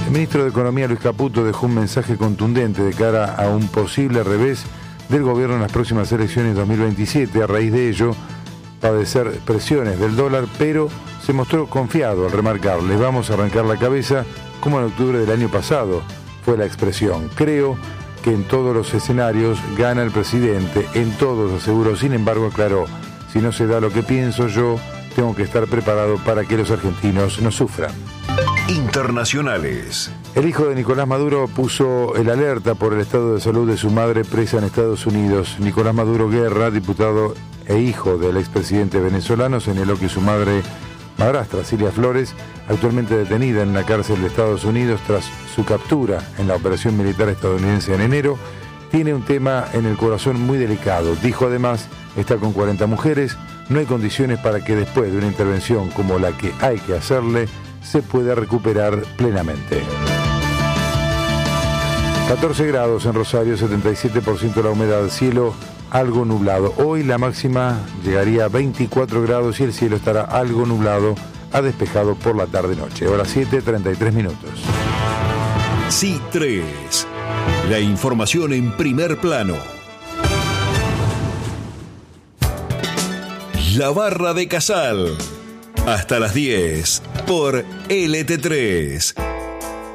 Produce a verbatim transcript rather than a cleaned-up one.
El ministro de Economía, Luis Caputo, dejó un mensaje contundente de cara a un posible revés del gobierno en las próximas elecciones dos mil veintisiete. A raíz de ello, padecer presiones del dólar, pero se mostró confiado al remarcar: les vamos a arrancar la cabeza, como en octubre del año pasado fue la expresión. Creo que en todos los escenarios gana el presidente, en todos, aseguró. Sin embargo, aclaró: si no se da lo que pienso yo, tengo que estar preparado para que los argentinos no sufran. Internacionales. El hijo de Nicolás Maduro puso el alerta por el estado de salud de su madre presa en Estados Unidos. Nicolás Maduro Guerra, diputado e hijo del expresidente venezolano, señaló que su madre madrastra, Cilia Flores, actualmente detenida en la cárcel de Estados Unidos tras su captura en la operación militar estadounidense en enero, tiene un tema en el corazón muy delicado. Dijo además, está con cuarenta mujeres, no hay condiciones para que después de una intervención como la que hay que hacerle, se pueda recuperar plenamente. catorce grados en Rosario, setenta y siete por ciento la humedad, cielo algo nublado. Hoy la máxima llegaría a veinticuatro grados y el cielo estará algo nublado a despejado por la tarde-noche. Hora siete, treinta y tres minutos. C tres. La información en primer plano. La Barra de Casal. Hasta las diez por L T tres.